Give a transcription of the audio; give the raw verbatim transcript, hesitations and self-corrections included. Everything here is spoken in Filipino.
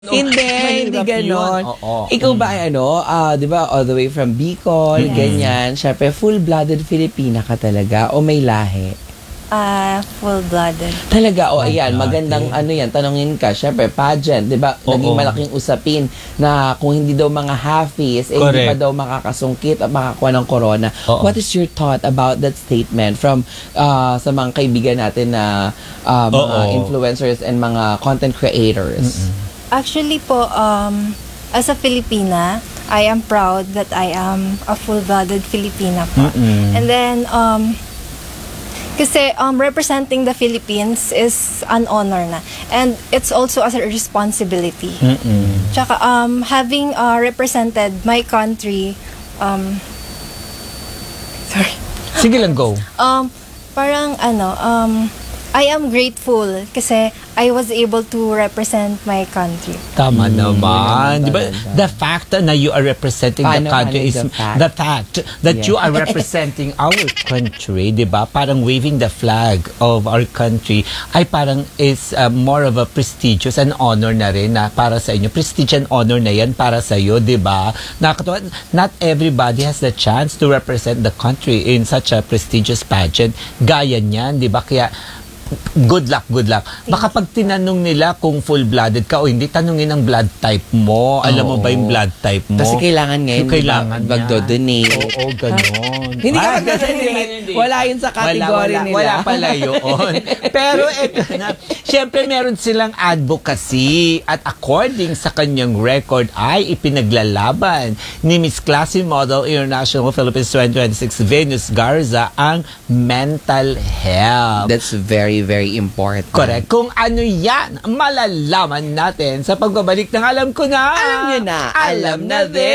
Hindi, hindi Mahirap ganon. yun. Oo. Ikaw ba ay ano, ah, di ba, all the way from Bicol, ganyan. Siyempre, full-blooded Filipina ka talaga o may lahi? Ah, full-blooded. Talaga, o ayan, Full-blooded. magandang ano yan, tanongin ka, syempre, pageant, di ba, Oo. naging malaking usapin na kung hindi daw mga halfies, eh, hindi pa Correct. daw makakasungkit at makakuha ng corona. Oo. What is your thought about that statement from ah, sa mga kaibigan natin na ah, mga Oo. influencers and mga content creators? Actually po, um, as a Filipina, I am proud that I am a full-blooded Filipina po. Mm-mm. And then, um, kasi um, representing the Philippines is an honor na. And it's also as a responsibility. Mm-mm. Tsaka, um, having uh, represented my country, um, sorry, Sige lang, go. um, parang ano, um, I am grateful kasi I was able to represent my country. Tama naman. yun Di ba? talaga. The fact na you are representing Paano, the country paano is the fact? the fact that Yeah. you are representing our country, di ba? Parang waving the flag of our country ay parang is uh, more of a prestigious and honor na rin na para sa inyo. Prestige and honor na yan para sa iyo, di ba? Nakakatawa, not everybody has the chance to represent the country in such a prestigious pageant. Gaya niyan, di ba? Kaya good luck, good luck. Baka pag tinanong nila kung full-blooded ka o hindi, tanungin ang blood type mo. Alam mo Oo. ba yung blood type mo? Kasi kailangan ngayon, Yung kailangan di ba, magdo-donate. Oo, ganon. Hindi ka Ah, magdo-donate. Wala yun sa wala, category wala, nila. Wala pala yun. Pero eto na, syempre meron silang advocacy at according sa kanyang record ay ipinaglalaban ni Miss Classy Model International Philippines twenty twenty-six Venus Garza ang mental health. That's very, very important. Correct. Kung ano yan, malalaman natin sa pagbabalik ng Alam Ko Na. Alam nyo na, alam na din.